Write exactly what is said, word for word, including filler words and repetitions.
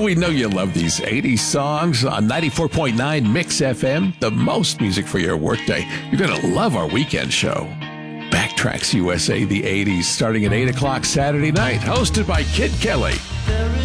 Well, we know you love these eighties songs on ninety-four point nine Mix F M, the most music for your workday. You're going to love our weekend show. Backtracks U S A, the eighties, starting at eight o'clock Saturday night, hosted by Kid Kelly.